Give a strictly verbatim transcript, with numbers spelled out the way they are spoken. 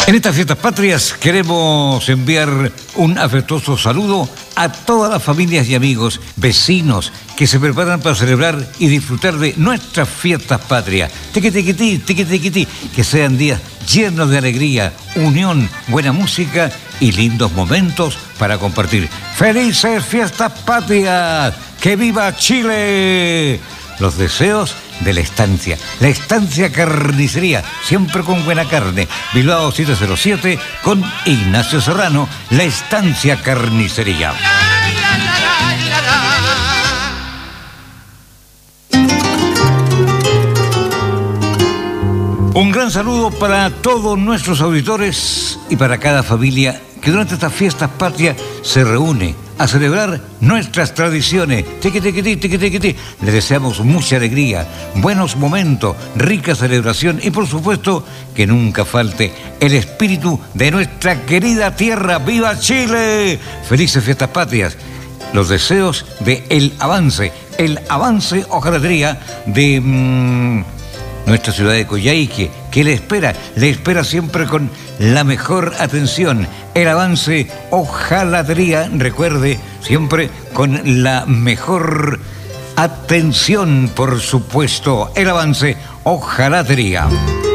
En estas fiestas patrias queremos enviar un afectuoso saludo a todas las familias y amigos, vecinos que se preparan para celebrar y disfrutar de nuestras fiestas patrias. Tiqui, tiqui, tiqui, tiqui, tiqui, tiqui. Que sean días llenos de alegría, unión, buena música y lindos momentos para compartir. ¡Felices fiestas patrias! ¡Que viva Chile! Los deseos de La Estancia. La Estancia Carnicería, siempre con buena carne. Bilbao setecientos siete con Ignacio Serrano. La Estancia Carnicería. Un gran saludo para todos nuestros auditores y para cada familia que durante estas fiestas patrias se reúne a celebrar nuestras tradiciones. Tiqui, tiqui, tiqui, tiqui, tiqui, tiqui. Les deseamos mucha alegría, buenos momentos, rica celebración y por supuesto que nunca falte el espíritu de nuestra querida tierra. ¡Viva Chile! Felices fiestas patrias. Los deseos de El Avance, El Avance Hojalatería de mmm, nuestra ciudad de Coyhaique, que le espera, le espera siempre con la mejor atención. El Avance Hojalatería, recuerde, siempre con la mejor atención, por supuesto. El Avance Hojalatería.